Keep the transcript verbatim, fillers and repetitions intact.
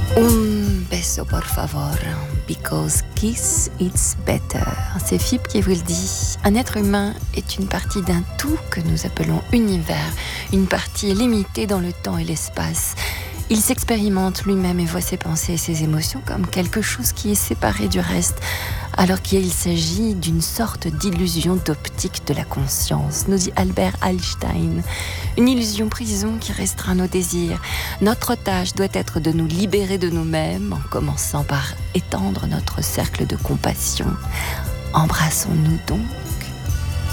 Un beso por favor, because kiss it's better. C'est Phippe qui vous le dit. Un être humain est une partie d'un tout que nous appelons univers, une partie limitée dans le temps et l'espace. Il s'expérimente lui-même et voit ses pensées et ses émotions comme quelque chose qui est séparé du reste, alors qu'il s'agit d'une sorte d'illusion d'optique de la conscience, nous dit Albert Einstein. Une illusion prison qui restreint nos désirs. Notre tâche doit être de nous libérer de nous-mêmes, en commençant par étendre notre cercle de compassion. Embrassons-nous donc